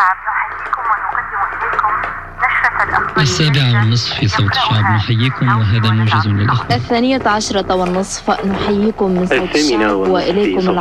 الشعب نحييكم ونقدم إليكم نشرة الأخبار. 7:30 في صوت الشعب نحييكم، وهذا موجز للأخبار. 12:10 نحييكم من صوت الشعب وإليكم